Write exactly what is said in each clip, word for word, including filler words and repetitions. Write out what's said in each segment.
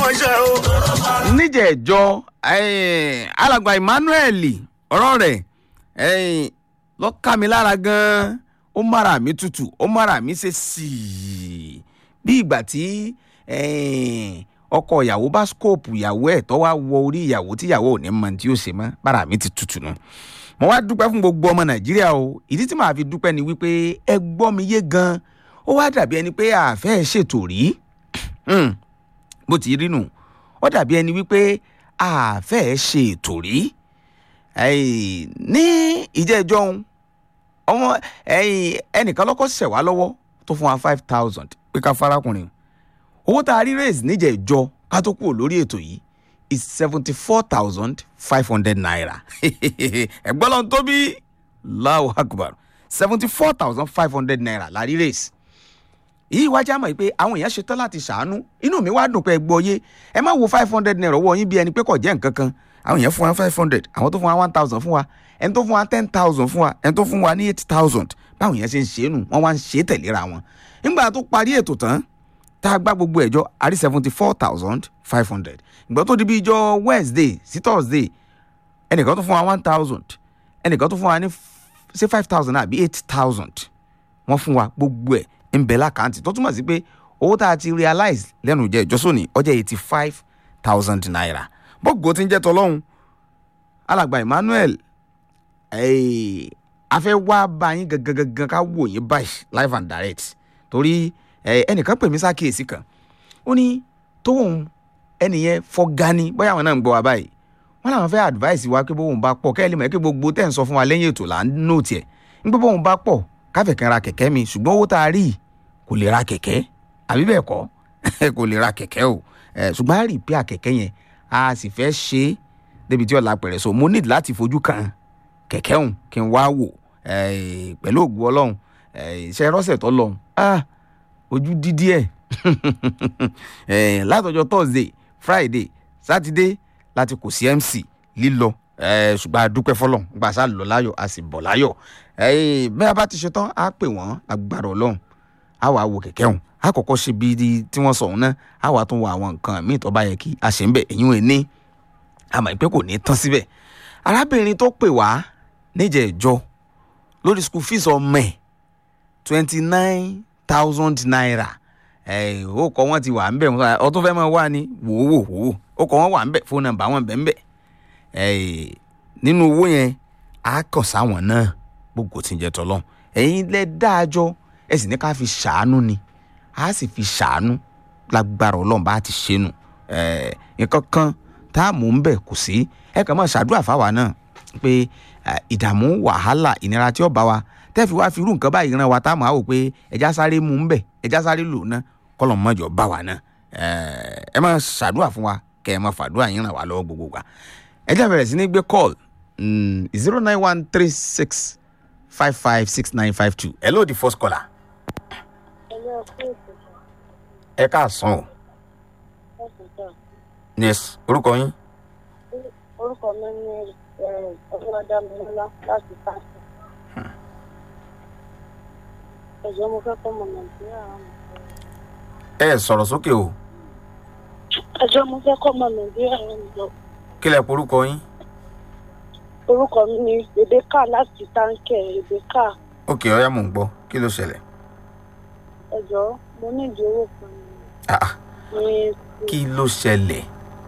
mọ́ṣẹ́ o. níjẹ̀ẹ́jọ́ alàgbà Emmanuel ọ̀rọ̀ rẹ̀ ló ká mi lára gan-an ó mára mi tutù ó mára mi ṣe sí i bí ìgbà tí ọkọ ìyàwó bá skóòpù ìyàwó ẹ̀ tó wá wọ orí ìyàwó tí ìyàwó ò ní mọ tí ó ṣe mọ́ bára mi ti tutù nù. mo wá dúpẹ́ fún gbogbo ọmọ Nàìjíríà o ìdí tí màá fi dúpẹ́ ni wípé ẹ gbọ́ mi yé gan-an ó wá dàbí ẹni pé àfẹ́ ṣètò rí bó ti rí nù ó dàbí ẹni wípé àfẹ́ ṣe ètò rí ní ìjẹ́jọ́ ọmọ ẹnìkan lọ́kọ́ ṣẹ̀ wá lọ́wọ́ tó fún wa five thousand pé ká farakùnrin owó tá a rí raise níjẹ̀jọ́ ká tó kúrò lórí ètò yìí is seventy four thousand five hundred naira ẹ̀gbọ́n lọ́n tó bí Allahu Akbar seventy four thousand five hundred naira la rí raise yìí wá já mọ̀ pé àwọn èèyàn ṣetán láti ṣàánú inú mi wá dùn pé ẹ gbọ́ yé ẹ má wo five hundred naira ọwọ́ yín bí ẹni pé kò jẹ́ nǹkan kan àwọn èèyàn fún wa five hundred àwọn tó fún wa one thousand fún wa ẹni tó fún wa ten thousand fún wa ẹni tó fún wa ní eight thousand báwọn èèyàn ṣe ń ṣe é nù wọ́n wá ń ṣe é tẹ̀léra wọn nígbà tó parí ètò tán tá a gbá gbogbo ẹ̀jọ́ a rí seventy four thousand five hundred ìgbà tó di bí ijọ́ Wednesday sí Thursday ẹnìkan tó fún wa one thousand ẹnìkan tó fún wa ní ṣe five thousand àbí eight thousand wọ́n fún wa gbogbo ẹ̀ ń bẹ lákàntì tó túmọ̀ sí pé owó tá a ti realize lẹ́nu jẹ́ ìjọsọ́ni ọjọ́ eighty five thousand naira bọ́gò tí ń jẹ́ tọ́lọ́hún alàgbà Emmanuel a fẹ́ wá bá yín gangan ká wò yín báyìí live and direct torí ẹnìkan pè mí sákèésí kan ó ní tóun ẹnìyẹn fọ́gání bóyá àwọn náà ń gbọ́ wa báyìí wọ́n làwọn fẹ́ advice wa pé bóun bá pọ̀ kẹ́lẹ́ mọ̀ ẹ́ pé gbogbo tẹ̀ ń sọ fún wa lẹ́yìn ètò là ń nóòtì ẹ̀ ń pé bóun bá pọ̀ káfẹ̀kẹ́ ra kẹ̀kẹ́ mi ṣùgbọ́n owó tá a rí kò lè ra kẹ̀kẹ́ àbí bẹ́ẹ̀ kọ́ kò lè ra kẹ̀kẹ́ o ṣùgbọ́n a rí pé àkẹ́kẹ́ yẹn a sì fẹ́ ṣe é débi tí ọ̀la pẹ̀rẹ̀ so mo need láti fojú kan kẹ̀kẹ́ òun kí n wá wò pẹ̀lú ògùn Ọlọ́run iṣẹ́ rọ́ṣẹ̀ tó lọ́hùn ojú dídí ẹ̀ látọjọ́ Thursday Friday Saturday láti kò sí M C lílọ ṣùgbọ́n a dúpẹ́ fọlọ́n gba sá lọ láyọ̀ a sì bọ̀ láyọ̀ bẹ́ẹ̀ bá ti ṣe tán á pè wọ́n agbára Ọlọ́run á wàá wo kẹ̀kẹ́ òun á kọ́kọ́ ṣe bí tí wọ́n sọ òun náà á wàá tún wo àwọn nǹkan míì tó bá yẹ kí a ṣe ń bẹ̀ ẹ̀yìn òun ní àmọ́ ìpè kò ní tán síbẹ̀ arábìnrin tó pè wá níjẹ̀ẹ́jọ́ lórí school fees ọmọ ẹ̀ twenty nine thousand naira ó kọ́ wọ́n ti wà ń bẹ̀ ọtún fẹ́ máa wá ní wò wò wò ó kọ́ wọ́n wà ń bẹ̀ fóònù nàmbà wọn bẹ̀ ń bẹ̀ nínú owó yẹn á kàn sáwọn náà gbogbo tí ń jẹ tọ́lọ́hún ẹ̀yin lẹ dáàjọ́ ẹ sì ní ká fi ṣàánú ni á sì fi ṣàánú lágbára Ọlọ́run bá ti ṣe nù nǹkan kan tá a mú ń bẹ̀ kò sí ẹ kàn máa ṣàdúrà fáwa náà pé ìdààmú wàhálà ìnira tí ó bá wa tẹ́ẹ̀fì wá fi irú nǹkan báyìí ran wa tá a máa wò pé ẹja sáré mú ń bẹ̀ ẹja sáré lò ná kọ́lọ̀ mọ́jọ bá wa náà ẹ máa ṣàdúrà fún wa kẹ́ ẹ máa fàdúrà yín ràn wá lọ́wọ́ gbogbo wa ẹ jẹ́ bẹ̀rẹ̀ sí ní gbé call zero nine one three six five five six nine five two hello the first caller. ẹ káàsán o. yes orúkọ yín. orúkọ mi ní ọlọ́dàmílọ́lá láti pàṣẹ. ẹ̀jọ̀ mo fẹ́ kọ́ ọmọ Nàìjíríà. ẹ sọ̀rọ̀ sókè o. ẹ̀jọ̀ mo fẹ́ kọ́ ọmọ Nàìjíríà ń lọ. kí lẹ porúkọ yín. orúkọ mi ní Rebecca láti táǹkẹ̀ Rebecca. ok ọ̀yá mò ń gbọ́ kí ló ṣẹlẹ̀. ẹ̀jọ̀ mo ní ìdí owó kan ní. kí ló ṣẹlẹ̀.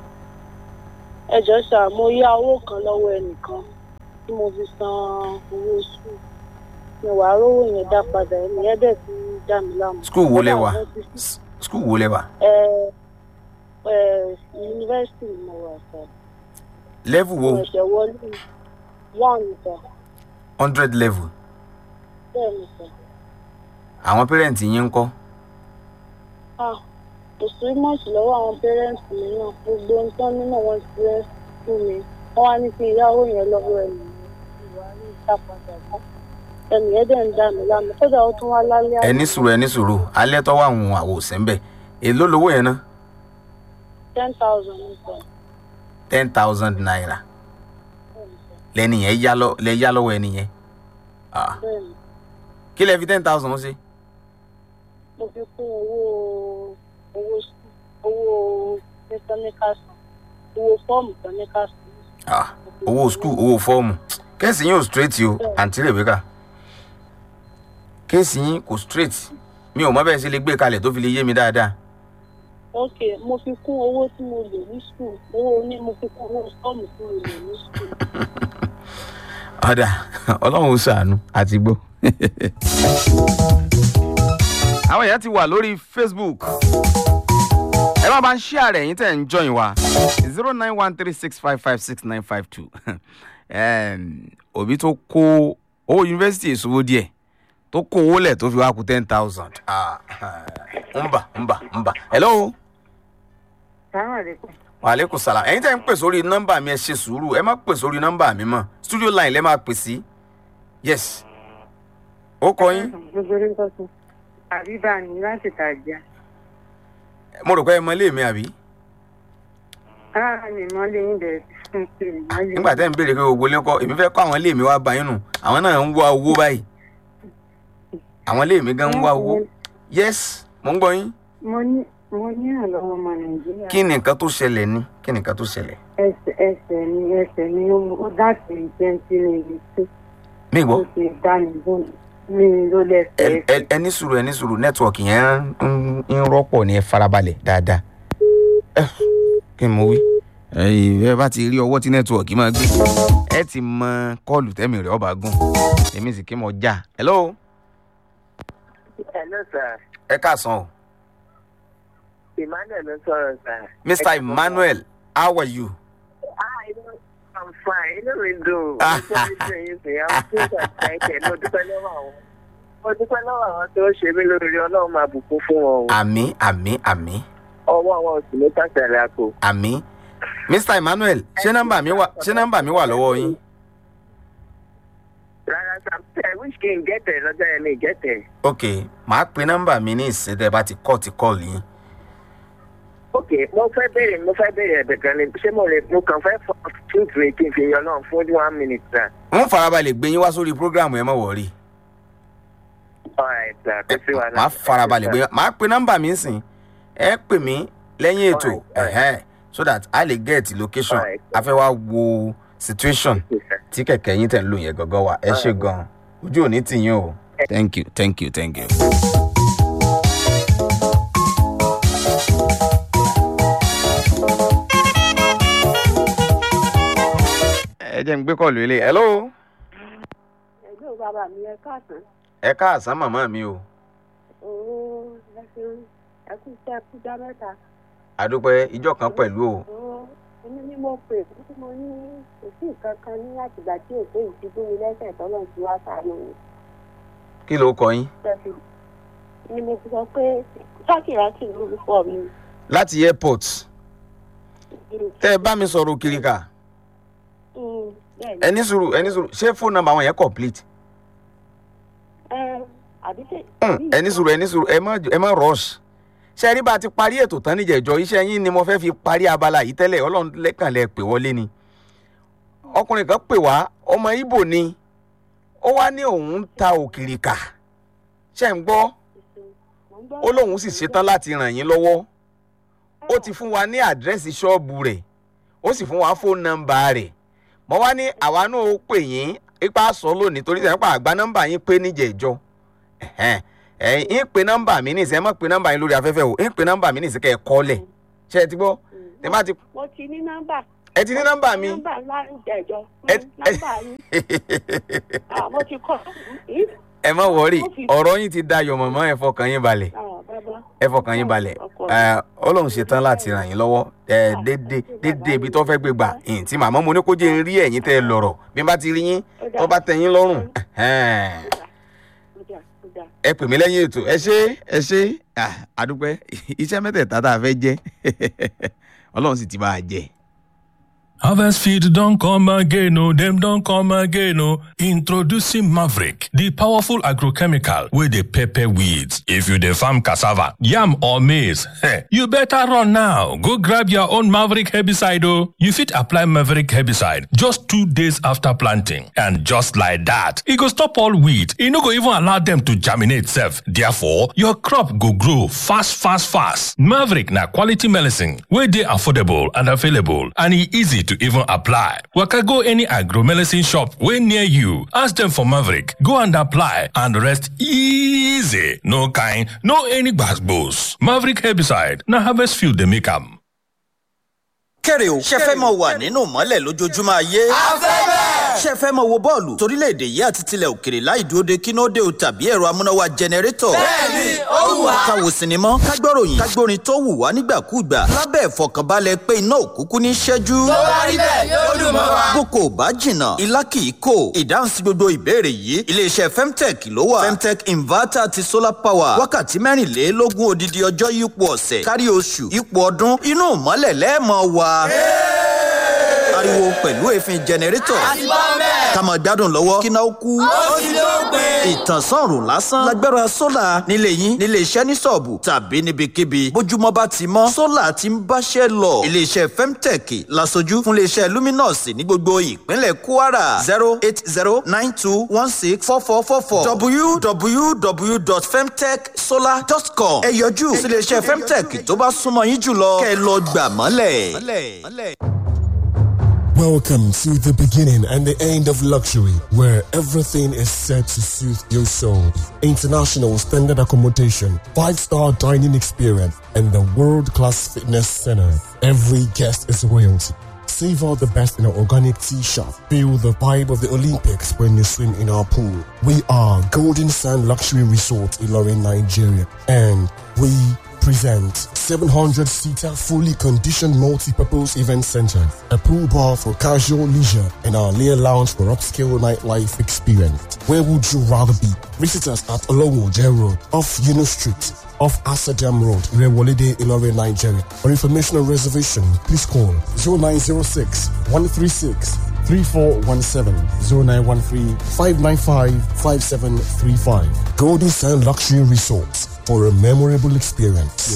ẹ̀jọ̀ sà mo yá owó kan lọ́wọ́ ẹnìkan tí mo fi san owó sùn mi wàá rówó yẹn dá padà ẹni ẹ dẹ̀ ti dá mi láàmú. skul wo lẹ wà skul wo lẹ wà. ẹ ẹ yunifásitì ni mo wà sà. level wo. mo ṣẹ̀ wọlé one sà. hundred level. bẹ́ẹ̀ ni sà. àwọn pẹ́rẹ́ǹtì yín ń kọ́. ah kò sí mọ́ọ̀sì lọ́wọ́ àwọn pẹ́rẹ́ǹtì mi náà gbogbo nǹkan nínú wọn ti rẹ́ fún mi wọ́n wá ní kí ìyáwó yẹn lọ́wọ́ ẹ̀mí ìwà ní ìtàpadà bá ẹ̀mí ẹ̀dẹ̀ ń dà mí láàmú kódà ó tún wá lálẹ́ àná. ẹ ní sùúrù ẹ ní sùúrù alẹ́ tọ́wọ́ àwọn àwòsàn ń bẹ̀ èló lówó yẹn ná. ten thousand nípa. ten thousand naira lẹ́ni yẹn yá lọ lẹ́ yá lọ́wọ́ ẹni yẹn. kí lẹ fi ten thousand ṣe. mo fi kún owó owó owó tán ní ká san owó fọ́ọ̀mù tán ní ká san. Ah, owó skul owó fọ́ọ̀mù kéèsì yín ò straight o àǹtí Rebecca kéèsì yín kò straight mi ò mọ bẹ́ẹ̀ sí lè gbé kalẹ̀ tó fi lè yé mi dáadáa. ok mo fi kún owó tí mo lò ní skul owó ní mo fi kún owó fọ́ọ̀mù tí mo lò ní skul. ọ̀dà ọlọ́run ó ṣàánú àti gbọ́. àwọn èèyàn ti wà lórí Facebook ẹ má bá ń share rẹ̀ yín tẹ̀ ń join wa zero nine one three six five five six nine five two òbí tó kó owó yunifásitì èsòwò díẹ̀ tó kó owó lẹ̀ tó fi wá kú ten thousand. nba nba nba hello. salaamaleykum. waaleykum salaam ẹ̀yin tẹ́ ń pè sórí nọ́mbà mi ẹ ṣe sùúrù ẹ má pè sórí nọ́mbà mi mọ́ studio line lẹ́ máa pè sí yes ó kọ yín. gbogbo orí nǹkan sùn àbíbá ni láti tàjà. mo rò pé ẹ mọ ilé mi àbí. ara mi mọ lé yín bẹ̀rẹ̀ fún pé ìmọ̀lẹ́. nígbà tẹ́ ń béèrè pé gbogbo ilé kọ́ èmi fẹ́ kọ́ àwọn ilé mi wá bá yín nù àwọn náà ń wá owó báyìí àwọn ilé mi gan ń wá owó yes mo ń gbọ́ yín. mo ní mo ní àlọ́wọ́ ọmọ nàìjíríà. kí ni nǹkan tó ṣẹlẹ̀ ni kí ni nǹkan tó ṣẹlẹ̀. ẹsẹ̀ ẹsẹ̀ ni ẹsẹ̀ ni ó dáàtì ìjẹntì ní ibi tí. mi gbọ́. ó ti dá mi bọ́ mi ló lẹ́sẹ̀ ẹsẹ̀. ẹ ní sùúrù ẹ ní sùúrù nẹ́tíwọ̀kì yẹn ń rọ́pọ̀ ní ẹ farabalẹ̀ dáadáa. kí ni mo wí. ẹyìn ẹ bá ti rí ọwọ́ tí nẹ́tíwọ̀kì máa gbé ẹ ti mọ kọ́ọ̀lù tẹ́mi rẹ̀ ọba gùn èmi sì kí mo já. hello. hello sir. ẹ káàsán o. Emmanuel ló sọ̀rọ̀ sir. Mister Emmanuel, how are you? Ah, I'm fine. Inú mi dùn. I'm so excited. Mo dúpẹ́ lọ́wọ́ àwọn. Mo dúpẹ́ lọ́wọ́ àwọn tó ṣe mí lórí Ọlọ́run máa bùkún fún wọn. Àmín, àmín, àmín. Ọwọ́ àwọn òsì ló tàṣàlẹ̀ àpò. Àmín. Mister Emmanuel, ṣé nọ́mbà mi wà ṣé nọ́mbà mi wà lọ́wọ́ yín? Rárá sir, I wish kí n gẹ́tẹ̀ lọ́jọ́ yẹn mi gẹ́tẹ̀. Ok, màá pe nọ́mbà mi ní ìsìn tẹ́ bá ti kọ́ ti kọ́ọ̀lù yín. Ok, mo fẹ́ béèrè mo fẹ́ béèrè ẹ̀bẹ̀ kan ni ṣé mo lè mo kàn fẹ́ fún ìtúwé kí n fi yan náà fún one minute sir. Wọ́n farabalẹ̀ gbé yín wá sórí prógráàmù ẹ má wọ̀rí. Alright sir, kò sí wàhálà. Màá farabalẹ̀ gbé yín màá pe nọ́mbà mi sìn ẹ pè mí lẹ́yìn ètò ẹ̀hẹ́n so that I lè get location a fẹ́ wá wo situation tí kẹ̀kẹ́ yín tẹ̀ ń lò yẹn gangan wà ẹ ṣe gan ojú òní tì yín o. Thank you, thank you, thank you. ẹ jẹ́ ń gbé kọ́ọ̀lù ilé hello. ẹ̀gbọ́n bàbá mi ẹ káàsán. ẹ káàsán màmá mi o. ooo ẹ ṣeun ẹ kú iṣẹ́ ẹ kú já mẹ́ta. àdúpẹ́ ìjọ kan pẹ̀lú o. ooo èmi ni mo pè tí mo ní kò sí nǹkan kan ní àtìgbà tí èso yìí ti gún mi lẹ́sẹ̀ tọ́lọ̀ tí wàá sàánú mi. kí ló kọ yín. ni mo sọ pé sákìrátì lórúkọ mi. láti airport tẹ́ ẹ bá mi sọ̀rọ̀ òkìrìkà ẹni sùúrù ẹni sùúrù ṣé fóònù nọ́mbà àwọn yẹn complete. ẹni sùúrù ẹni sùúrù ẹ má ẹ má rush ṣe rí bá a ti parí ètò tán níjẹ̀jọ́ iṣẹ́ yín ni mo fẹ́ fi parí abala yìí tẹ́lẹ̀ ọlọ́run lẹ́kàn lẹ pè wọlé ni ọkùnrin kan pè wá ọmọ Ìgbò ni ó wá ní òun ń ta òkìrìkà ṣe ń gbọ́ ó lóun sì ṣetán láti ràn yín lọ́wọ́ ó ti fún wa ní àdírẹ́sì ṣọ́ọ̀bù rẹ̀ ó sì fún wa fóònù nọ́mbà rẹ̀ mo wá ní àwa náà ó pè yín ipa sọ lónìí torí sẹ́yìn pa àgbá nọ́mbà yín pé níjẹ̀jọ́ ẹ̀yìn ń pe nọ́mbà mi ní ìsẹ́ mọ́ pe nọ́mbà yín lórí afẹ́fẹ́ o ń pe nọ́mbà mi ní ìsẹ́ kẹ́ ẹ kọ́lẹ̀ ṣe é ti gbọ́. mo ti ní nọ́mbà. ẹ ti ní nọ́mbà mi. nọ́mbà ńlá ń jẹ̀jọ́ nọ́mbà yín. mo ti kọ́. ẹ má wọrí ọ̀rọ̀ yín ti dayọ̀ mọ̀mọ́ ẹ fọkàn yín balẹ̀ ẹ fọkàn yín balẹ̀ Ọlọ́run ṣetán láti ràn yín lọ́wọ́ dédé dédé ibi tó fẹ́ gbé gbà yín tí màmá mo ní kó jẹ́ ń rí ẹ̀yin tẹ́ ẹ lọ̀rọ̀ bí n bá ti rí yín tó bá tẹ́ yín lọ́rùn ẹ pè mí lẹ́yìn ètò ẹ ṣé ẹ ṣé àdúpẹ́ iṣẹ́ mẹ́tẹ̀ẹ̀ta tá a fẹ́ jẹ́ Ọlọ́run sì ti bá a jẹ́. Harvestfield don't come again, oh, them don't come again, oh. Introducing Maverick, the powerful agrochemical with the pepper weeds. If you the farm cassava, yam or maize, heh, you better run now. Go grab your own Maverick herbicide, oh. You fit apply Maverick herbicide just two days after planting. And just like that, it go stop all weed. It no go even allow them to germinate self. Therefore, your crop go grow fast, fast, fast. Maverick na quality medicine, where they affordable and available, and it easy to even apply. Waka go any agro-medicine shop way near you. Ask them for Maverick. Go and apply and rest easy. No kind, no any gbas-gbos. Maverick herbicide. Na Harvestfield they make am. Kéré o, ṣé fẹ́ mọ̀ wà nínú mọ́lẹ̀ lójoojúmọ́ ayé? Afẹ́fẹ́! Ṣé fẹ́ mọ̀ wo bọ́ọ̀lù torílẹ̀-èdè yìí àti tilẹ̀ òkèrè láì dúró de kínóde o tàbí ẹ̀rọ amúnáwá jẹnẹrétọ̀? Bẹ́ẹ̀ni, ó wù wá. Ká wo sinimá, ká gbọ́ròyìn, ká gbórin tó wù wá nígbàkúùgbà. Lábẹ́ ìfọkànbalẹ̀ pé iná òkúkú ní ṣẹ́jú. Tó bá rí bẹ́ẹ̀ yóò dùn mọ́ wa. Boko bá jìnnà, ilá kì í kò. Ìdáhùn sí gbogbo ìbéèrè yìí, ilé-iṣẹ́ Femtech ló wà. Femtech inverter àti solar power. Wákàtí mẹ́rìnlélógún odidi ọjọ́ yípo ọ̀sẹ̀. Kárí oṣù, yípo ọdún, inú mọ́lẹ̀ lẹ́ẹ̀mọ́ wa. Ariwo pẹ̀lú èéfín jẹnẹrétọ̀. Ká máa gbádùn lọ́wọ́ kí náà ó kú. Ó ti ló gbé. Ìtànsánrùn lásán. Lágbára sólà nílé yín, nílé iṣẹ́ ní ṣọ́ọ̀bù tàbí níbikíbi. Bójúmọ́ bá ti mọ́, sólà ti ń báṣẹ́ lọ. Ilé-iṣẹ́ Femtech laṣojú fún ilé-iṣẹ́ Luminous ní gbogbo ìpínlẹ̀ Kwara. zero eight zero nine two one six four four four four w w w dot femtech solar dot com. Ẹ yọjú sí ilé-iṣẹ́ Femtech tó bá súnmọ́ yín jùlọ. Kẹ́ ẹ lọ gbà mọ́lẹ̀. Welcome to the beginning and the end of luxury, where everything is set to suit your soul. International standard accommodation, five-star dining experience, and the world-class fitness center. Every guest is royalty. Savor the best in our organic tea shop. Feel the vibe of the Olympics when you swim in our pool. We are Golden Sand Luxury Resort, Ilorin, Nigeria, and we present seven hundred seater fully conditioned multi-purpose event center, a pool bar for casual leisure, and our layer lounge for upscale nightlife experience. Where would you rather be? Visit us at Olowo J Road, off Yunus Street, off Asadam Road, Irewolide, Ilorin, Nigeria. For information or reservation, please call zero nine zero six, one three six, three four one seven, zero nine one three, five nine five, five seven three five. Golden Sand Luxury Resorts, for a memorable experience.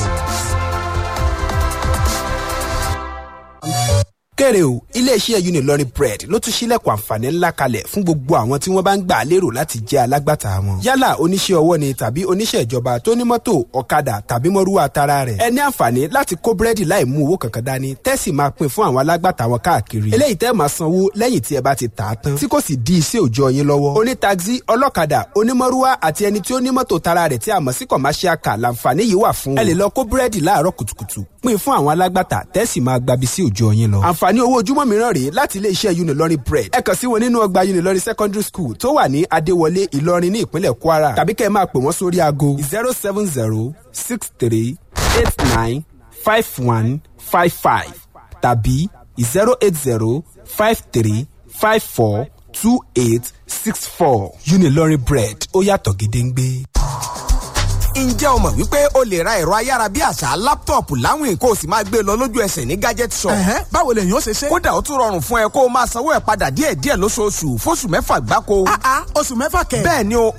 Kéré o, ilé-iṣẹ́ Unilorin bread ló tún ṣílẹ̀kùn àǹfààní ńlá kalẹ̀ fún gbogbo àwọn tí wọ́n bá ń gbà lérò láti jẹ́ alágbàtà wọn. Yálà oníṣẹ́ ọwọ́ ni tàbí oníṣẹ́ ìjọba tó ní mọ́tò, ọ̀kadà tàbí mọ́rúwá tara rẹ̀. Ẹ ní àǹfààní láti kó búrẹ́dì láì mú owó kankan dání, tẹ́sì máa pín fún àwọn alágbàtà wọn káàkiri. Eléyìí tẹ́ máa sanwó lẹ́yìn tí ẹ bá ti tà á tán, tí kò sì di iṣẹ́ òòjọ́ yín lọ́wọ́. Oní taxi, ọlọ́kadà, onímọ́rúwá àti ẹni tí ó ní mọ́tò tara rẹ̀ tí a mọ̀ sí commercial car làǹfààní yìí wà fún. Ẹ lè lọ kó búrẹ́dì láàárọ̀ kùtùkùtù, pín fún àwọn alágbàtà, tẹ́sì máa gbabi sí òòjọ́ yín lọ. Àǹfààní owó ojúmọ́ mìíràn rèé láti ilé-iṣẹ́ Unilorin bread. Ẹ kàn sí wọn nínú ọgbà Unilorin secondary school tó wà ní Adéwọlé Ìlọrin ní ìpínlẹ̀ Kwara, tàbí kẹ́ ẹ máa pè wọ́n sórí aago zero seven zero six three eight nine five one five five tàbí zero eight zero five three five four two eight six four. Unilorin bread, ó yàtọ̀ gédéǹgbé. Ǹjẹ́ o mọ̀ wípé o lè ra ẹ̀rọ ayárabíàṣá láptọ̀pù láwìn kó o sì máa gbé e lọ lójú ẹsẹ̀ ní gadget shop? Ẹ̀hẹ́, báwo lèyàn ó ṣe ṣe? Kódà ó tún rọrùn fún ẹ kó o máa sanwó ẹ̀ padà díẹ̀díẹ̀ lóṣooṣù fóṣù mẹ́fà gbáko. Ah ah, oṣù mẹ́fà kẹ̀. Bẹ́ẹ̀ ni o,